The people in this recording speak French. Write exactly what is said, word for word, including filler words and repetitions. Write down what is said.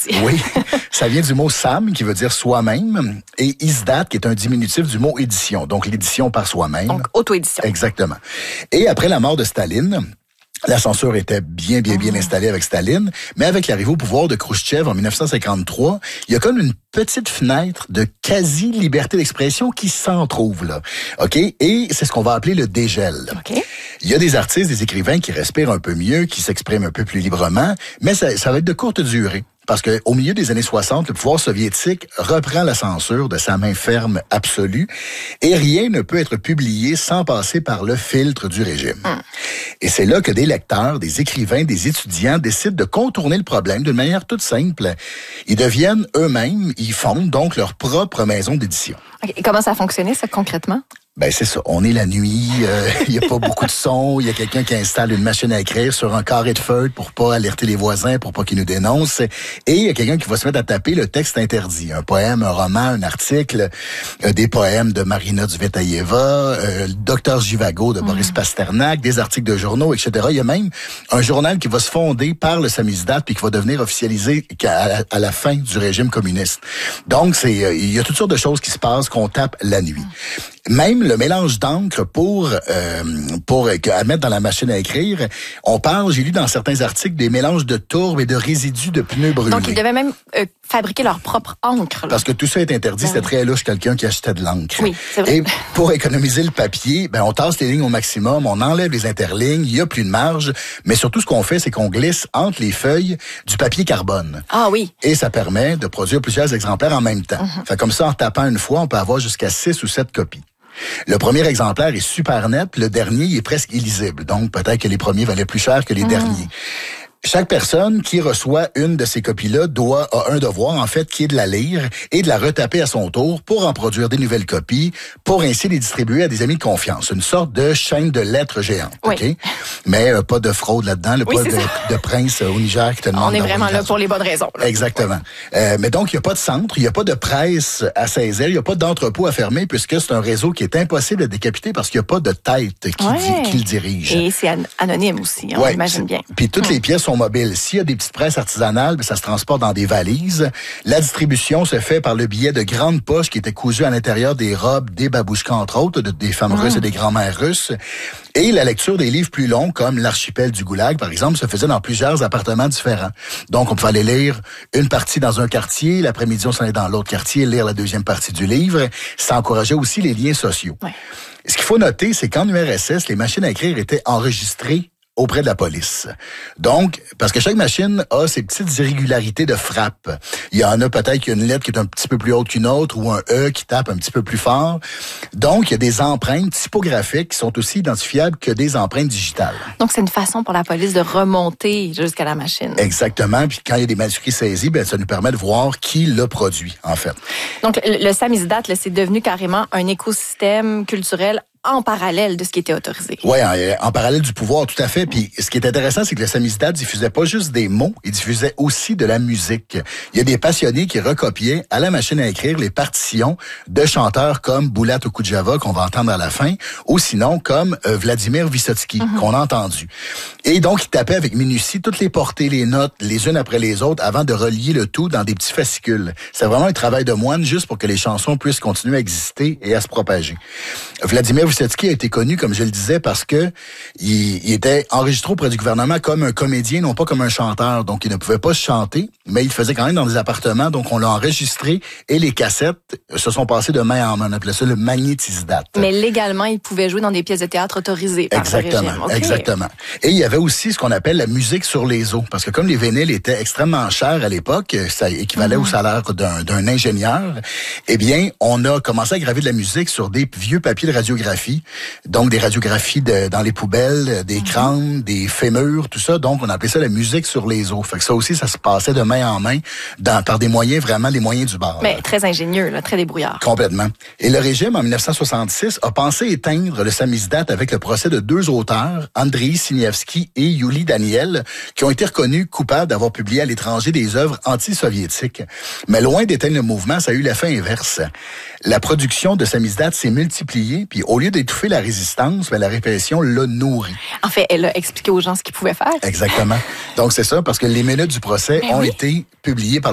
aussi. Oui, ça vient du mot sam, qui veut dire soi-même, et izdat, qui est un diminutif du mot édition, donc l'édition par soi-même. Donc, auto-édition. Exactement. Et après la mort de Staline, la censure était bien, bien, bien installée avec Staline, mais avec l'arrivée au pouvoir de Khrouchtchev en dix-neuf cent cinquante-trois, il y a comme une petite fenêtre de quasi-liberté d'expression qui s'en trouve là. OK? Et c'est ce qu'on va appeler le dégel. OK. Il y a des artistes, des écrivains qui respirent un peu mieux, qui s'expriment un peu plus librement, mais ça, ça va être de courte durée. Parce que au milieu des années soixante, le pouvoir soviétique reprend la censure de sa main ferme absolue et rien ne peut être publié sans passer par le filtre du régime. Hum. Et c'est là que des lecteurs, des écrivains, des étudiants décident de contourner le problème d'une manière toute simple. Ils deviennent eux-mêmes, ils fondent donc leur propre maison d'édition. Okay. Et comment ça a fonctionné, ça, concrètement? Ben c'est ça. On est la nuit, il euh, y a pas beaucoup de son, il y a quelqu'un qui installe une machine à écrire sur un carré de feutre pour pas alerter les voisins, pour pas qu'ils nous dénoncent. Et il y a quelqu'un qui va se mettre à taper le texte interdit. Un poème, un roman, un article, euh, des poèmes de Marina Tsvetaeva, euh, le Docteur Zhivago de Boris mmh. Pasternak, des articles de journaux, et cetera. Il y a même un journal qui va se fonder par le samizdat puis qui va devenir officialisé à la, à la fin du régime communiste. Donc, c'est euh, il y a toutes sortes de choses qui se passent qu'on tape la nuit. Même le mélange d'encre pour euh, pour à mettre dans la machine à écrire, on parle, j'ai lu dans certains articles, des mélanges de tourbe et de résidus de pneus brûlés. Donc, ils devaient même euh, fabriquer leur propre encre. Là. Parce que tout ça est interdit, ben c'était oui. très louche quelqu'un qui achetait de l'encre. Oui, c'est vrai. Et pour économiser le papier, ben on tasse les lignes au maximum, on enlève les interlignes, il y a plus de marge, mais surtout ce qu'on fait, c'est qu'on glisse entre les feuilles du papier carbone. Ah oui. Et ça permet de produire plusieurs exemplaires en même temps. Mm-hmm. Fait comme ça, en tapant une fois, on peut avoir jusqu'à six ou sept copies. Le premier exemplaire est super net, le dernier il est presque illisible. Donc, peut-être que les premiers valaient plus cher que les mmh. derniers. Chaque personne qui reçoit une de ces copies-là doit a un devoir, en fait, qui est de la lire et de la retaper à son tour pour en produire des nouvelles copies, pour ainsi les distribuer à des amis de confiance. Une sorte de chaîne de lettres géante, oui. OK? Mais euh, pas de fraude là-dedans, le oui, pas de, de prince euh, au Niger qui te demande. On est vraiment là pour les bonnes raisons. Là. Exactement. Oui. Euh, mais donc, il n'y a pas de centre, il n'y a pas de presse à saisir, il n'y a pas d'entrepôt à fermer puisque c'est un réseau qui est impossible à décapiter parce qu'il n'y a pas de tête qui, ouais. dit, qui le dirige. Et c'est an- anonyme aussi, hein, ouais, on imagine bien. Puis toutes hum. les pièces sont mobiles. S'il y a des petites presses artisanales, bien, ça se transporte dans des valises. La distribution se fait par le biais de grandes poches qui étaient cousues à l'intérieur des robes, des babouchkas, entre autres, de, des femmes mmh. russes et des grands-mères russes. Et la lecture des livres plus longs, comme L'archipel du Goulag, par exemple, se faisait dans plusieurs appartements différents. Donc, on pouvait aller lire une partie dans un quartier, l'après-midi, on s'en allait dans l'autre quartier, lire la deuxième partie du livre. Ça encourageait aussi les liens sociaux. Ouais. Ce qu'il faut noter, c'est qu'en U R S S, les machines à écrire étaient enregistrées auprès de la police. Donc, parce que chaque machine a ses petites irrégularités de frappe. Il y en a peut-être qu'il y a une lettre qui est un petit peu plus haute qu'une autre ou un E qui tape un petit peu plus fort. Donc, il y a des empreintes typographiques qui sont aussi identifiables que des empreintes digitales. Donc, c'est une façon pour la police de remonter jusqu'à la machine. Exactement. Puis quand il y a des manuscrits saisis, ben ça nous permet de voir qui l'a produit, en fait. Donc, le, le samizdat, là, c'est devenu carrément un écosystème culturel en parallèle de ce qui était autorisé. Oui, en, en parallèle du pouvoir, tout à fait. Puis ce qui est intéressant, c'est que le samizdat diffusait pas juste des mots, il diffusait aussi de la musique. Il y a des passionnés qui recopiaient à la machine à écrire les partitions de chanteurs comme Boulat Okudjava, qu'on va entendre à la fin, ou sinon comme euh, Vladimir Vysotsky, mm-hmm. qu'on a entendu. Et donc, ils tapaient avec minutie toutes les portées, les notes, les unes après les autres, avant de relier le tout dans des petits fascicules. C'est vraiment un travail de moine juste pour que les chansons puissent continuer à exister et à se propager. Vladimir Vysotsky a été connu, comme je le disais, parce que il, il était enregistré auprès du gouvernement comme un comédien, non pas comme un chanteur. Donc, il ne pouvait pas chanter, mais il le faisait quand même dans des appartements. Donc, on l'a enregistré et les cassettes se sont passées de main en main. On appelait ça le magnétisdat. Mais légalement, il pouvait jouer dans des pièces de théâtre autorisées par exactement, le régime. Okay. Exactement. Et il y avait aussi ce qu'on appelle la musique sur les os. Parce que comme les vinyles étaient extrêmement chers à l'époque, ça équivalait mmh. au salaire d'un, d'un ingénieur, eh bien, on a commencé à graver de la musique sur des vieux papiers de radiographie. Donc, des radiographies de, dans les poubelles, des crânes, des fémurs, tout ça. Donc, on appelait ça la musique sur les os. Fait que ça aussi, ça se passait de main en main dans, par des moyens, vraiment les moyens du bord. Mais très ingénieux, là, très débrouillard. Complètement. Et le régime, en dix-neuf cent soixante-six, a pensé éteindre le samizdat avec le procès de deux auteurs, Andrei Siniavski et Yuli Daniel, qui ont été reconnus coupables d'avoir publié à l'étranger des œuvres anti-soviétiques. Mais loin d'éteindre le mouvement, ça a eu l'effet inverse. La production de samizdat s'est multipliée, puis au lieu d'étouffer la résistance, ben, la répression l'a nourrie. En fait, elle a expliqué aux gens ce qu'ils pouvaient faire. Exactement. Donc, c'est ça, parce que les minutes du procès mais ont oui. été publiées par